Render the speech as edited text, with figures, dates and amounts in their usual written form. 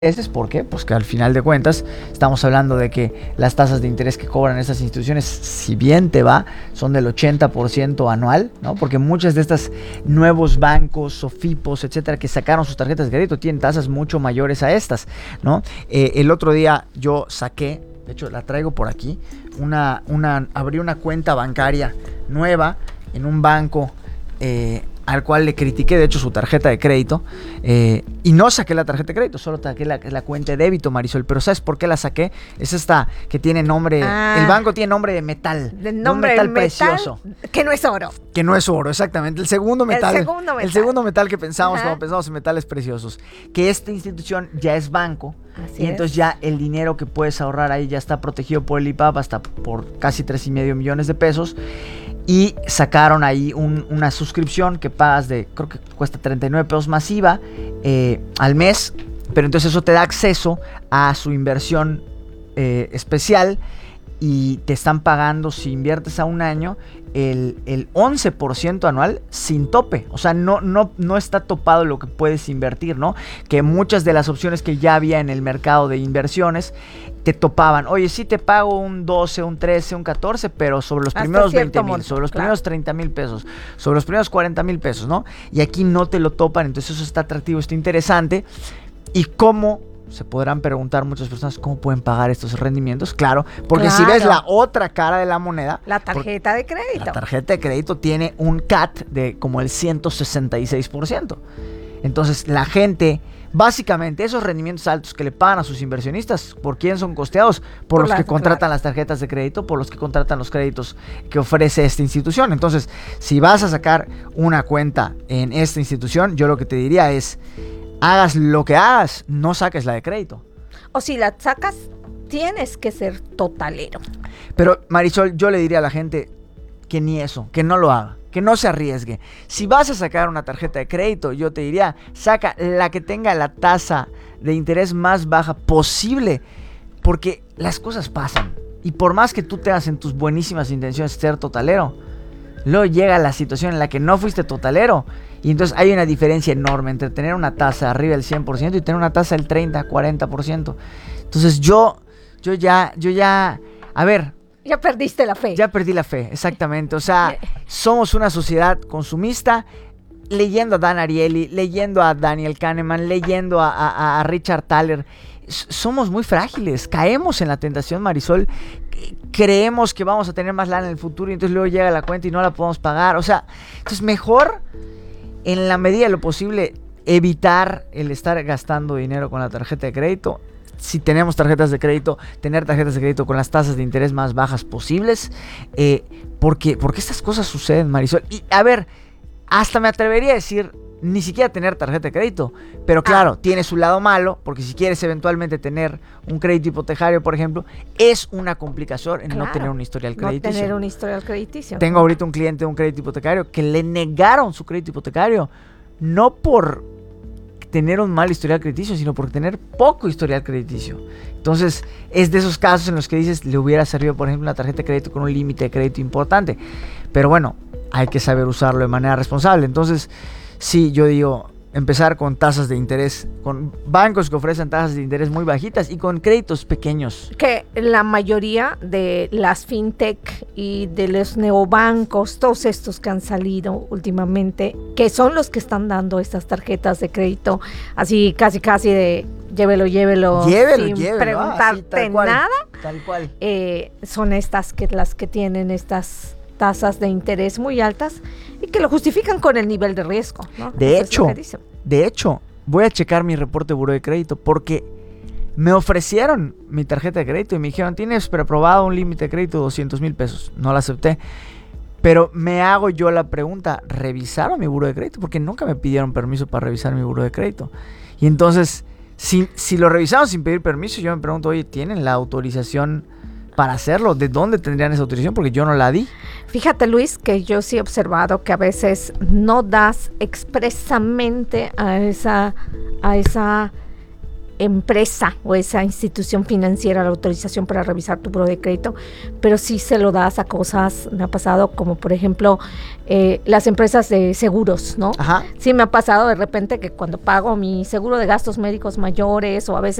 ¿Por qué? Pues que al final de cuentas estamos hablando de que las tasas de interés que cobran estas instituciones, si bien te va, son del 80% anual, ¿no? Porque muchas de estas nuevos bancos, Sofipos, etcétera, que sacaron sus tarjetas de crédito tienen tasas mucho mayores a estas, ¿no? El otro día yo saqué, de hecho la traigo por aquí, abrí una cuenta bancaria nueva en un banco al cual le critiqué, de hecho, su tarjeta de crédito, y no saqué la tarjeta de crédito, solo saqué la cuenta de débito, Marisol. Pero ¿sabes por qué la saqué? Es esta que tiene nombre, el banco tiene nombre de metal, de nombre un metal precioso. Que no es oro. Que no es oro, exactamente. El segundo metal que pensamos Ajá. cuando pensamos en metales preciosos. Que esta institución ya es banco. Así y entonces es. ya el dinero que puedes ahorrar ahí ya está protegido por el IPAP hasta por casi 3.5 millones de pesos. Y sacaron ahí una suscripción que pagas creo que cuesta 39 pesos masiva al mes. Pero entonces eso te da acceso a su inversión especial. Y te están pagando, si inviertes a un año, el 11% anual sin tope. O sea, no está topado lo que puedes invertir, ¿no? Que muchas de las opciones que ya había en el mercado de inversiones te topaban. Oye, sí te pago un 12, un 13, un 14, pero sobre los primeros 20,000, sobre los primeros 30,000 pesos, sobre los primeros 40,000 pesos, ¿no? Y aquí no te lo topan, entonces eso está atractivo, está interesante. ¿Y cómo? Se podrán preguntar muchas personas cómo pueden pagar estos rendimientos. Claro, porque si ves la otra cara de la moneda, la tarjeta de crédito. La tarjeta de crédito tiene un CAT de como el 166%. Entonces la gente, básicamente esos rendimientos altos que le pagan a sus inversionistas, ¿por quién son costeados? Por los que contratan las tarjetas de crédito, por los que contratan los créditos que ofrece esta institución. Entonces, si vas a sacar una cuenta en esta institución, yo lo que te diría es: hagas lo que hagas, no saques la de crédito. O si la sacas, tienes que ser totalero. Pero, Marisol, yo le diría a la gente que ni eso, que no lo haga, que no se arriesgue. Si vas a sacar una tarjeta de crédito, yo te diría, saca la que tenga la tasa de interés más baja posible, porque las cosas pasan. Y por más que tú tengas en tus buenísimas intenciones ser totalero, luego llega la situación en la que no fuiste totalero. Y entonces hay una diferencia enorme entre tener una tasa arriba del 100% y tener una tasa del 30, 40%. Entonces yo ya, a ver. Ya perdiste la fe. Ya perdí la fe, exactamente. O sea, somos una sociedad consumista, leyendo a Dan Ariely, leyendo a Daniel Kahneman, leyendo a Richard Thaler. Somos muy frágiles, caemos en la tentación, Marisol. Creemos que vamos a tener más lana en el futuro y entonces luego llega la cuenta y no la podemos pagar. O sea, entonces mejor, en la medida de lo posible, evitar el estar gastando dinero con la tarjeta de crédito. Si tenemos tarjetas de crédito, tener tarjetas de crédito con las tasas de interés más bajas posibles. Porque estas cosas suceden, Marisol. Y a ver, hasta me atrevería a decir, ni siquiera tener tarjeta de crédito. Pero claro, tiene su lado malo, porque si quieres eventualmente tener un crédito hipotecario, por ejemplo, es una complicación en no tener un historial crediticio. No tener un historial crediticio. Tengo ahorita un cliente de un crédito hipotecario que le negaron su crédito hipotecario, no por tener un mal historial crediticio, sino por tener poco historial crediticio. Entonces, es de esos casos en los que dices, le hubiera servido, por ejemplo, una tarjeta de crédito con un límite de crédito importante. Pero bueno, hay que saber usarlo de manera responsable. Entonces, sí, yo digo, empezar con tasas de interés, con bancos que ofrecen tasas de interés muy bajitas y con créditos pequeños. Que la mayoría de las fintech y de los neobancos, todos estos que han salido últimamente, que son los que están dando estas tarjetas de crédito, así casi de llévelo, sin preguntarte nada, tal cual. Son las que tienen estas tasas de interés muy altas y que lo justifican con el nivel de riesgo, ¿no? De hecho, voy a checar mi reporte de buró de crédito porque me ofrecieron mi tarjeta de crédito y me dijeron, tienes preaprobado un límite de crédito de 200,000 pesos. No la acepté. Pero me hago yo la pregunta, ¿revisaron mi buró de crédito? Porque nunca me pidieron permiso para revisar mi buró de crédito. Y entonces, si lo revisaron sin pedir permiso, yo me pregunto, oye, ¿tienen la autorización para hacerlo? ¿De dónde tendrían esa autorización? Porque yo no la di. Fíjate, Luis, que yo sí he observado que a veces no das expresamente a esa empresa o esa institución financiera la autorización para revisar tu buro de crédito, pero sí se lo das a cosas, me ha pasado como por ejemplo las empresas de seguros, ¿no? Ajá. Sí me ha pasado de repente que cuando pago mi seguro de gastos médicos mayores o a veces